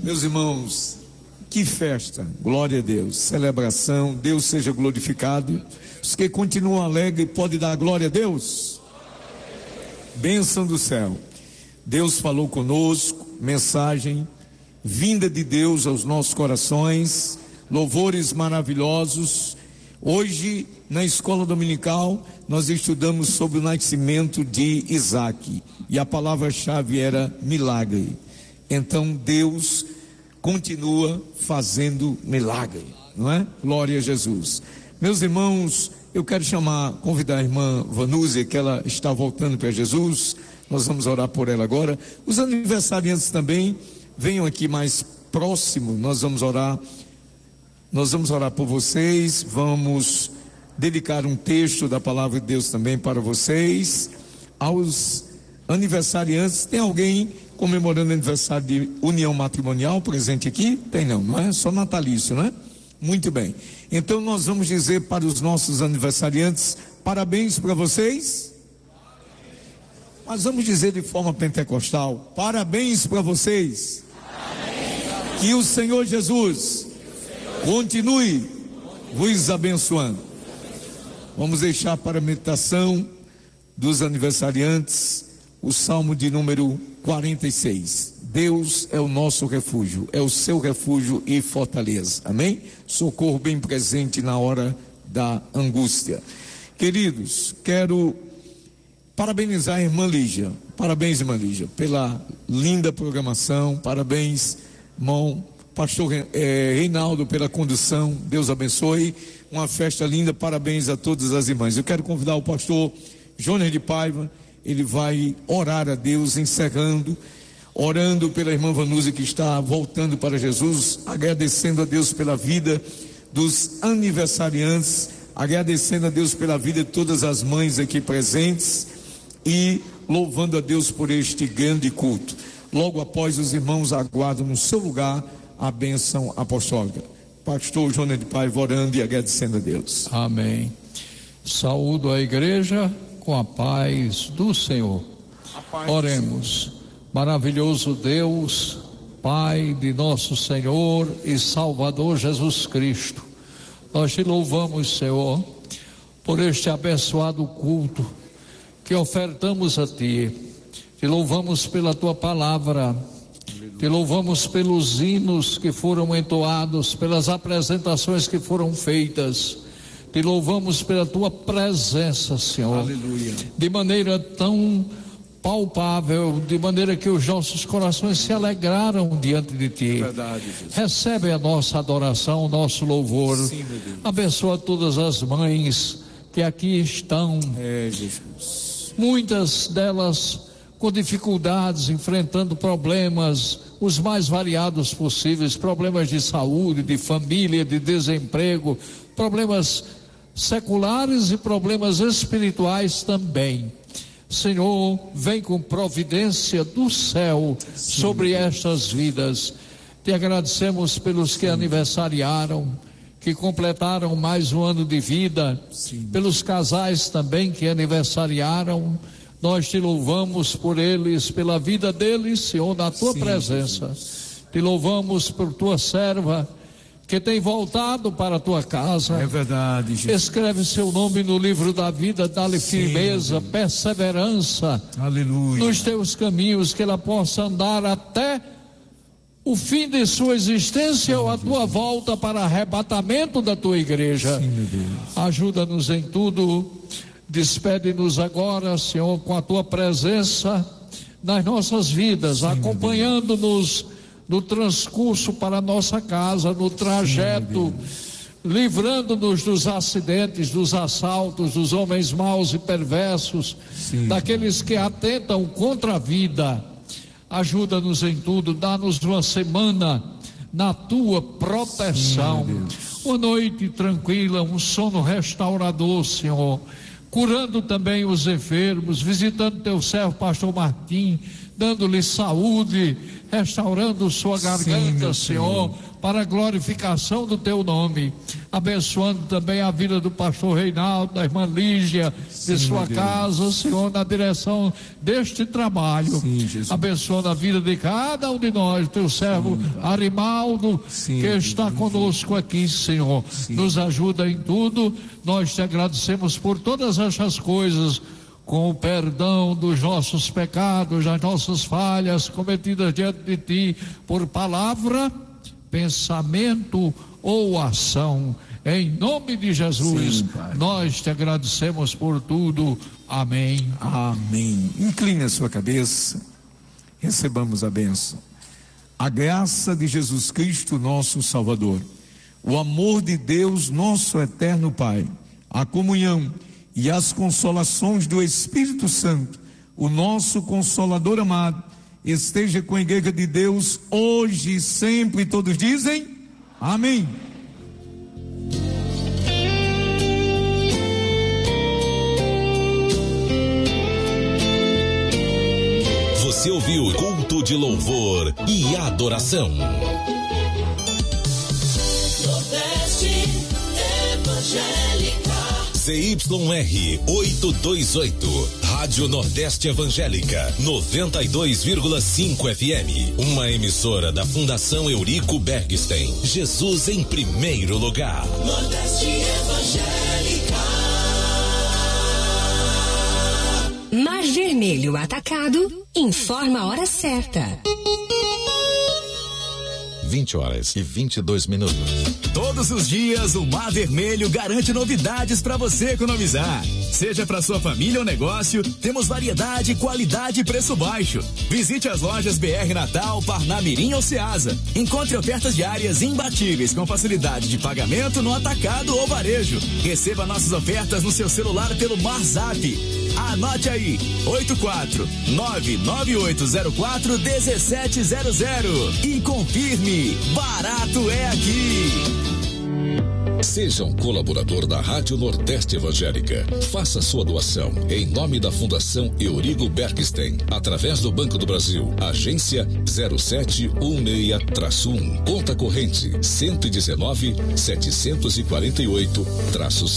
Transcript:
Meus irmãos, que festa, glória a Deus, celebração, Deus seja glorificado. Os que continuam alegres podem dar glória a Deus. Bênção do céu. Deus falou conosco, mensagem vinda de Deus aos nossos corações, louvores maravilhosos. Hoje, na escola dominical, nós estudamos sobre o nascimento de Isaac, e a palavra-chave era milagre. Então, Deus continua fazendo milagre, não é? Glória a Jesus. Meus irmãos, eu quero convidar a irmã Vanúzia, que ela está voltando para Jesus. Nós vamos orar por ela agora. Os aniversariantes também, venham aqui mais próximo, nós vamos orar por vocês, vamos dedicar um texto da palavra de Deus também para vocês. Aos aniversariantes, tem alguém comemorando aniversário de união matrimonial presente aqui? Tem não é? Só natalício, né? Muito bem. Então nós vamos dizer para os nossos aniversariantes, parabéns para vocês. Mas vamos dizer de forma pentecostal, parabéns para vocês. Que o Senhor Jesus continue vos abençoando. Vamos deixar para a meditação dos aniversariantes o Salmo de número 46. Deus é o nosso refúgio, é o seu refúgio e fortaleza. Amém? Socorro bem presente na hora da angústia. Queridos, quero parabenizar a irmã Lígia. Parabéns, irmã Lígia, pela linda programação. Parabéns, irmão pastor Reinaldo, pela condução. Deus abençoe. Uma festa linda. Parabéns a todas as irmãs. Eu quero convidar o pastor Jonas de Paiva. Ele vai orar a Deus, orando pela irmã Vanúzia, que está voltando para Jesus, agradecendo a Deus pela vida dos aniversariantes, agradecendo a Deus pela vida de todas as mães aqui presentes e louvando a Deus por este grande culto. Logo após, os irmãos aguardam no seu lugar a bênção apostólica. Pastor Jonas de Paiva orando e agradecendo a Deus. Amém. Saúdo a igreja com a paz do Senhor. Oremos. Maravilhoso Deus, Pai de nosso Senhor e Salvador Jesus Cristo, nós te louvamos, Senhor, por este abençoado culto que ofertamos a Ti. Te louvamos pela Tua palavra, te louvamos pelos hinos que foram entoados, pelas apresentações que foram feitas. Te louvamos pela Tua presença, Senhor. Aleluia. De maneira tão palpável, de maneira que os nossos corações se alegraram diante de Ti. Verdade, Jesus. Recebe a nossa adoração, o nosso louvor. Sim, meu Deus. Abençoa todas as mães que aqui estão. Jesus. Muitas delas com dificuldades, enfrentando problemas, os mais variados possíveis, problemas de saúde, de família, de desemprego, problemas seculares e problemas espirituais também. Senhor, vem com providência do céu sobre estas vidas. Te agradecemos pelos que aniversariaram, que completaram mais um ano de vida, pelos casais também que aniversariaram. Nós te louvamos por eles, pela vida deles, Senhor, na tua presença. Te louvamos por tua serva que tem voltado para a tua casa. É verdade, Jesus. Escreve seu nome no livro da vida, dá-lhe firmeza, perseverança. Aleluia. Nos teus caminhos, que ela possa andar até o fim de sua existência ou a tua volta para arrebatamento da tua igreja. Sim, meu Deus. Ajuda-nos em tudo. Despede-nos agora, Senhor, com a tua presença nas nossas vidas, acompanhando-nos no transcurso para a nossa casa, no trajeto, livrando-nos dos acidentes, dos assaltos, dos homens maus e perversos, daqueles que atentam contra a vida. Ajuda-nos em tudo, dá-nos uma semana na tua proteção, uma noite tranquila, um sono restaurador, Senhor, curando também os enfermos, visitando teu servo pastor Martim, dando-lhe saúde, restaurando sua garganta, Senhor, para a glorificação do teu nome. Abençoando também a vida do pastor Reinaldo, da irmã Lígia, de sua casa, Senhor, na direção deste trabalho. Abençoando a vida de cada um de nós, teu servo Arimaldo, que está conosco aqui, Senhor. Nos ajuda em tudo. Nós te agradecemos por todas estas coisas, com o perdão dos nossos pecados, das nossas falhas cometidas diante de ti, por palavra, pensamento ou ação. Em nome de Jesus, nós te agradecemos por tudo. Amém. Amém. Incline a sua cabeça, recebamos a bênção. A graça de Jesus Cristo, nosso Salvador, o amor de Deus, nosso eterno Pai, a comunhão e as consolações do Espírito Santo, o nosso Consolador amado, esteja com a igreja de Deus hoje e sempre. Todos dizem amém. Você ouviu Culto de Louvor e Adoração. Nordeste Evangélica. CYR 828, Rádio Nordeste Evangélica, 92,5 FM. Uma emissora da Fundação Eurico Bergstein. Jesus em primeiro lugar. Nordeste Evangélica. Mar Vermelho Atacado informa a hora certa. 20h22. Todos os dias o Mar Vermelho garante novidades para você economizar. Seja para sua família ou negócio, temos variedade, qualidade e preço baixo. Visite as lojas BR Natal, Parnamirim ou Ceasa. Encontre ofertas diárias imbatíveis com facilidade de pagamento no atacado ou varejo. Receba nossas ofertas no seu celular pelo MarZap. Anote aí, 84998041700 e confirme, barato é aqui. Seja um colaborador da Rádio Nordeste Evangélica. Faça sua doação em nome da Fundação Eurico Bergstein, através do Banco do Brasil, agência 0716-1, conta corrente 119-748-7.